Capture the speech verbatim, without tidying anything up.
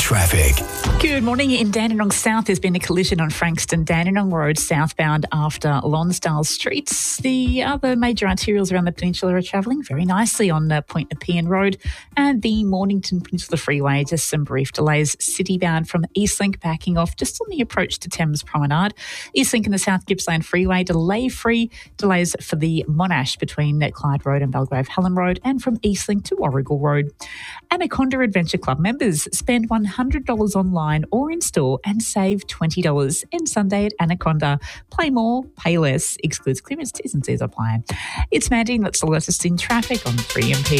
traffic. Good morning. In Dandenong South, there's been a collision on Frankston Dandenong Road southbound after Lonsdale Streets. The other major arterials around the peninsula are travelling very nicely on uh, Point Nepean Road and the Mornington Peninsula Freeway. Just some brief delays citybound from Eastlink backing off just on the approach to Thames Promenade. Eastlink and the South Gippsland Freeway delay-free. Delays for the Monash between Clyde Road and Belgrave Helen Road and from Eastlink to Warrigal Road. Anaconda Adventure Club members spend one hundred dollars online or in store and save twenty dollars. End Sunday at Anaconda. Play more, pay less. Excludes clearance. T's and C's apply. It's Mandy. Let's alert us in traffic on three M P.